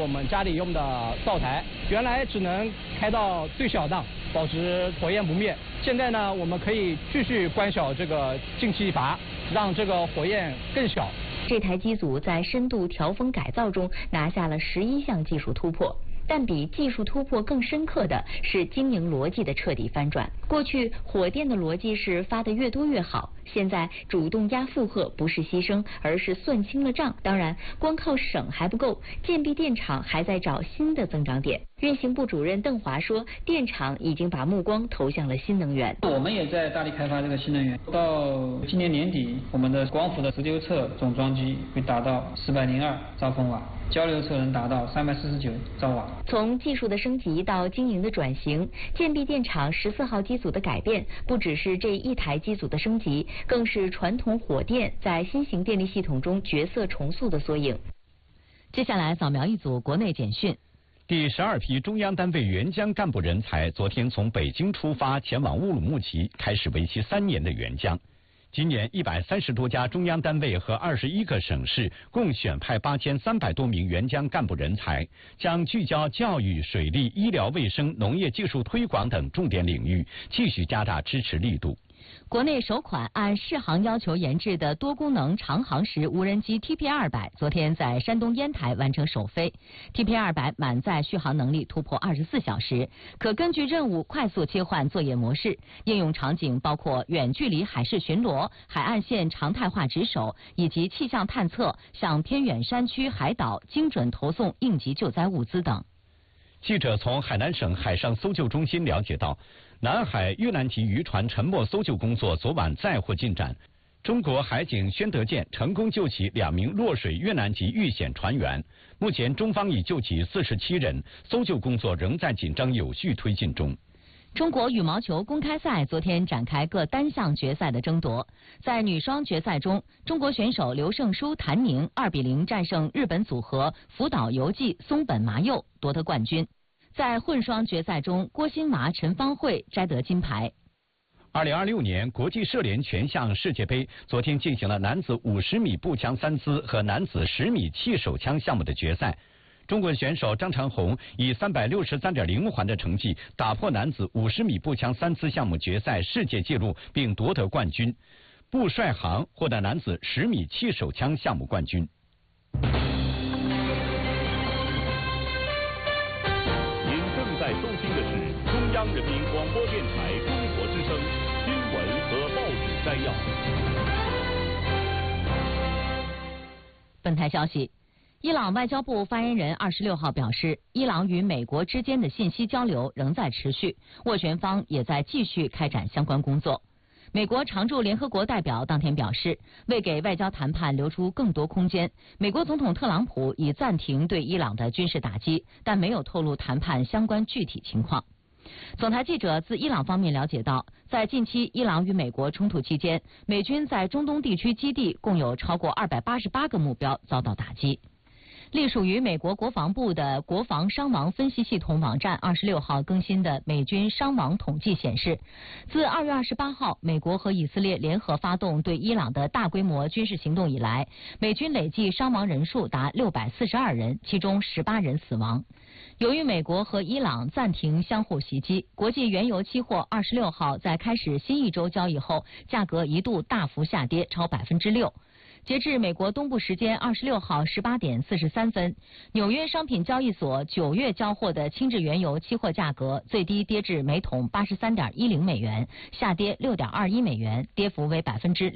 我们家里用的灶台，原来只能开到最小档，保持火焰不灭。现在呢，我们可以继续关小这个进气阀，让这个火焰更小。 这台机组在深度调风改造中拿下了11项技术突破。但比技术突破更深刻的是经营逻辑的彻底翻转。过去火电的逻辑是发得越多越好，现在主动压负荷不是牺牲，而是算清了账。当然，光靠省还不够，建壁电厂还在找新的增长点。运行部主任邓华说，电厂已经把目光投向了新能源。 我们也在大力开发这个新能源。到今年年底，我们的光伏的直流侧总装机会达到402兆风瓦，交流侧能达到349兆瓦。 从技术的升级到经营的转型，建壁电厂14号机组的改变，不只是这一台机组的升级，更是传统火电在新型电力系统中角色重塑的缩影。 接下来扫描一组国内简讯。 第12批中央单位援疆干部人才昨天从北京出发，前往乌鲁木齐，开始为期3年的援疆。今年130多家中央单位和21个省市共选派8300多名援疆干部人才，将聚焦教育、水利、医疗卫生、农业技术推广等重点领域，继续加大支持力度。 国内首款按适航要求研制的多功能长航时无人机 TP200 昨天在山东烟台完成首飞。TP200 满载续航能力突破24小时，可根据任务快速切换作业模式，应用场景包括远距离海事巡逻、海岸线常态化值守以及气象探测、向偏远山区、海岛精准投送应急救灾物资等。 记者从海南省海上搜救中心了解到，南海越南籍渔船沉没搜救工作昨晚再获进展。中国海警宣德舰成功救起2名落水越南籍遇险船员，目前中方已救起47人，搜救工作仍在紧张有序推进中。 中国羽毛球公开赛昨天展开各单项决赛的争夺，在女双决赛中，中国选手刘胜书、谭宁2比0战胜日本组合福岛由纪、松本麻佑，夺得冠军。在混双决赛中，郭欣麻、陈芳慧摘得金牌。 2026年国际射联全项世界杯昨天进行了男子50米步枪3姿和男子10米气手枪项目的决赛。中国选手张长虹以363.0环的成绩打破男子50米步枪3姿项目决赛世界纪录，并夺得冠军。步帅航获得男子10米气手枪项目冠军。 在收听的是中央人民广播电台中国之声新闻和报纸摘要。 本台消息，伊朗外交部发言人26号表示，伊朗与美国之间的信息交流仍在持续，斡旋方也在继续开展相关工作。美国常驻联合国代表当天表示，为给外交谈判留出更多空间，美国总统特朗普已暂停对伊朗的军事打击，但没有透露谈判相关具体情况。总台记者自伊朗方面了解到，在近期伊朗与美国冲突期间，美军在中东地区基地共有超过288个目标遭到打击。隶属于美国国防部的国防伤亡分析系统网站26号更新的美军伤亡统计显示，自2月28号美国和以色列联合发动对伊朗的大规模军事行动以来，美军累计伤亡人数达642人，其中18人死亡。由于美国和伊朗暂停相互袭击，国际原油期货26号在开始新一周交易后，价格一度大幅下跌超6%。截至美国东部时间26号18点43分，纽约商品交易所9月交货的轻质原油期货价格最低跌至每桶83.10美元，下跌6.21美元，跌幅为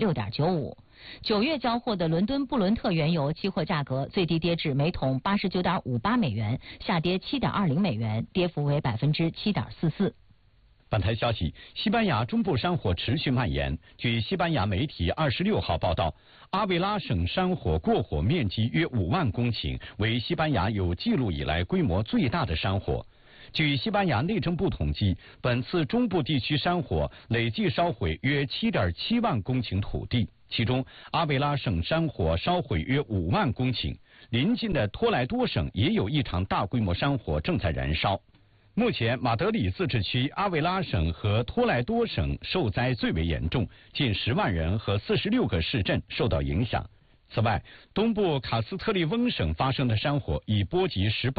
6.95%。9月交货的伦敦布伦特原油期货价格最低跌至每桶89.58美元，下跌7.20美元，跌幅为7.44%。 本台消息，西班牙中部山火持续蔓延。据西班牙媒体26号报道，阿维拉省山火过火面积约5万公顷，为西班牙有记录以来规模最大的山火。据西班牙内政部统计，本次中部地区山火累计烧毁约7.7万公顷土地，其中阿维拉省山火烧毁约5万公顷，邻近的托莱多省也有一场大规模山火正在燃烧。目前，马德里自治区、阿维拉省和托莱多省受灾最为严重，近10万人和46个市镇受到影响。此外，东部卡斯特利翁省发生的山火已波及18